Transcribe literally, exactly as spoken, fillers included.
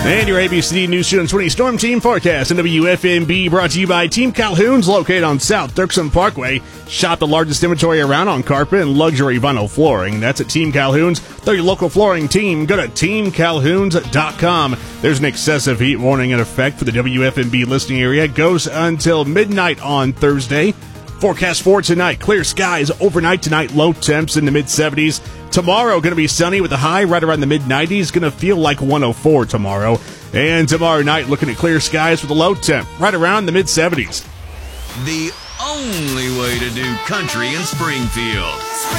And your A B C News two twenty Storm Team forecast and W F M B brought to you by Team Calhoun's, located on South Dirksen Parkway. Shop the largest inventory around on carpet and luxury vinyl flooring. That's at Team Calhoun's. They're your local flooring team. Go to team calhoun's dot com. There's an excessive heat warning in effect for the W F M B listening area. It goes until midnight on Thursday. Forecast for tonight, clear skies overnight tonight, low temps in the mid seventies. Tomorrow going to be sunny with a high right around the mid nineties. Going to feel like one oh four tomorrow. And tomorrow night looking at clear skies with a low temp right around the mid seventies. The only way to do country in Springfield.